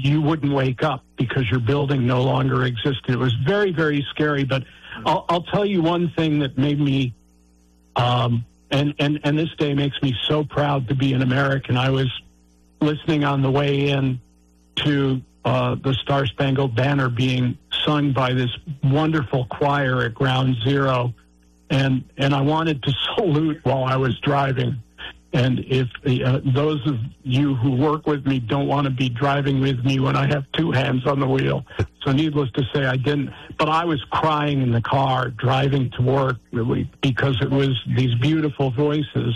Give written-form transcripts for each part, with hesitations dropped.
you wouldn't wake up because your building no longer existed. It was very, very scary. But I'll tell you one thing that made me, and this day makes me so proud to be an American. I was listening on the way in to the Star Spangled Banner being sung by this wonderful choir at Ground Zero, and I wanted to salute while I was driving. And if those of you who work with me don't want to be driving with me when I have two hands on the wheel, so needless to say, I didn't. But I was crying in the car driving to work really, because it was these beautiful voices.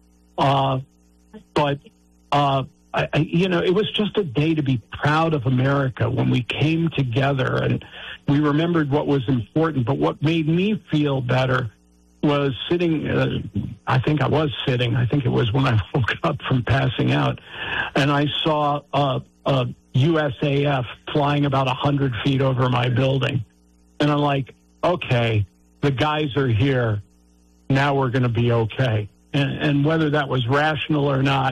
But it was just a day to be proud of America when we came together and we remembered what was important. But what made me feel better was sitting, I think it was when I woke up from passing out, and I saw a USAF flying about 100 feet over my building. And I'm like, okay, the guys are here. Now we're going to be okay. And whether that was rational or not,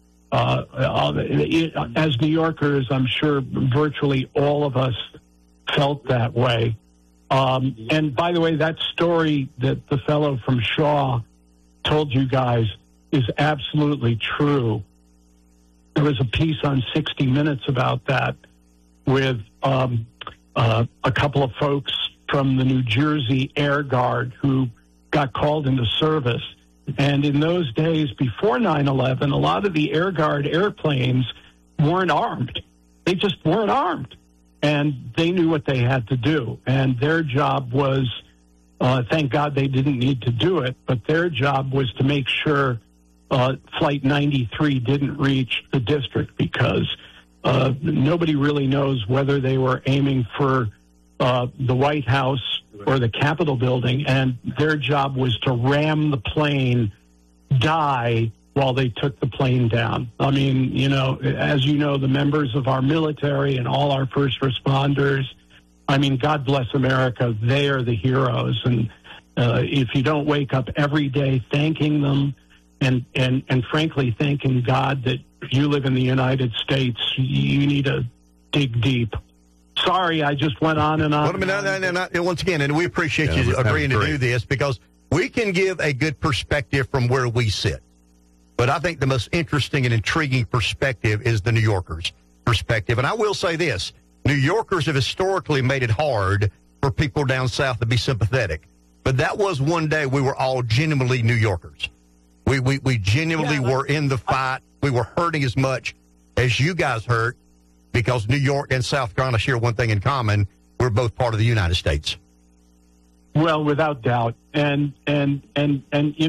as New Yorkers, I'm sure virtually all of us felt that way. And by the way, that story that the fellow from Shaw told you guys is absolutely true. There was a piece on 60 Minutes about that with a couple of folks from the New Jersey Air Guard who got called into service. And in those days before 9/11, a lot of the Air Guard airplanes weren't armed. They just weren't armed. And they knew what they had to do. And their job was, thank God they didn't need to do it, but their job was to make sure Flight 93 didn't reach the district, because nobody really knows whether they were aiming for the White House or the Capitol building, and their job was to ram the plane, die while they took the plane down. I mean, as you know, the members of our military and all our first responders, I mean, God bless America, they are the heroes. And if you don't wake up every day thanking them and frankly thanking God that you live in the United States, you need to dig deep. Sorry, I just went on and on. No. Once again, and we appreciate you agreeing to do this, because we can give a good perspective from where we sit. But I think the most interesting and intriguing perspective is the New Yorkers' perspective. And I will say this, New Yorkers have historically made it hard for people down south to be sympathetic. But that was one day we were all genuinely New Yorkers. We genuinely were in the fight. We were hurting as much as you guys hurt, because New York and South Carolina share one thing in common. We're both part of the United States. Well, without doubt. And one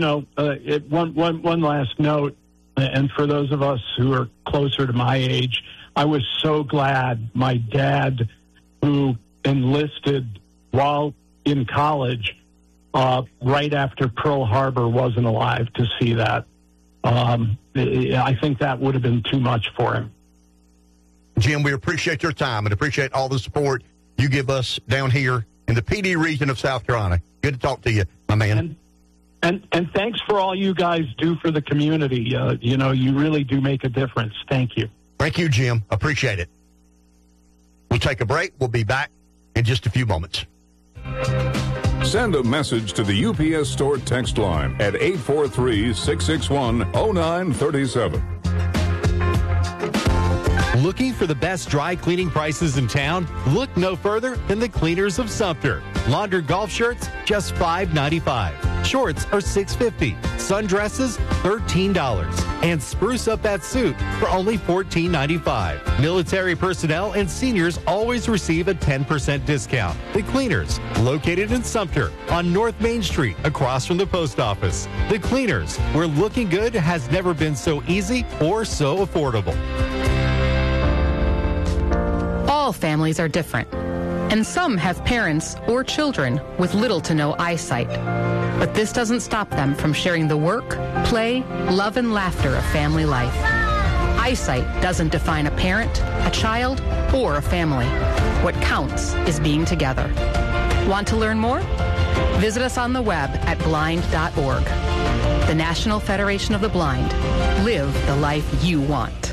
last note, and for those of us who are closer to my age, I was so glad my dad, who enlisted while in college, right after Pearl Harbor, wasn't alive to see that. I think that would have been too much for him. Jim, we appreciate your time and appreciate all the support you give us down here in the PD region of South Carolina. Good to talk to you, my man. And thanks for all you guys do for the community. You really do make a difference. Thank you. Thank you, Jim. Appreciate it. We'll take a break. We'll be back in just a few moments. Send a message to the UPS Store text line at 843-661-0937. Looking for the best dry cleaning prices in town? Look no further than the Cleaners of Sumter. Laundered golf shirts, just $5.95. Shorts are $6.50. Sundresses, $13. And spruce up that suit for only $14.95. Military personnel and seniors always receive a 10% discount. The Cleaners, located in Sumter on North Main Street, across from the post office. The Cleaners, where looking good has never been so easy or so affordable. All families are different, and some have parents or children with little to no eyesight. But this doesn't stop them from sharing the work, play, love, and laughter of family life. Eyesight doesn't define a parent, a child, or a family. What counts is being together. Want to learn more? Visit us on the web at blind.org. The National Federation of the Blind. Live the life you want.